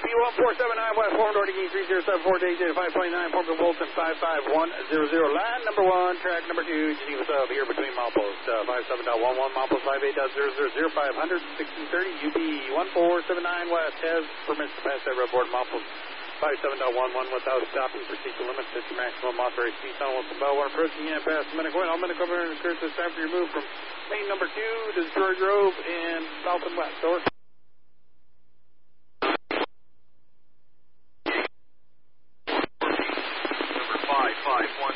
UP1479 West, form door to Key 3074 DJ 529, form to Bolton 55100. Line number 1, track number 2, Geneva sub here between milepost 57.11, milepost 58.000, 500, 1630, UP1479 West has permission to pass that red board milepost 57.11 without stopping. Proceed to limit to maximum authorized speed. Tunnel Wilson Bell 1 approaching in past the Minute All Minute Cover and Curtis, it's time for your move from lane number 2 to Detroit Grove and south and west. Over. Number 551